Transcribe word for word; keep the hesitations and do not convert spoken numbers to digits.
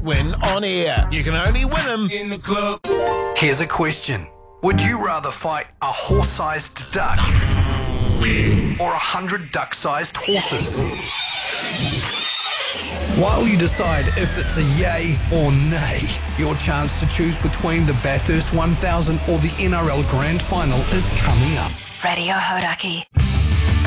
win on air. You can only win them in the club. Here's a question. Would you rather fight a horse-sized duck or a hundred duck-sized horses? While you decide if it's a yay or nay, your chance to choose between the Bathurst one thousand or the N R L Grand Final is coming up. Radio Hauraki.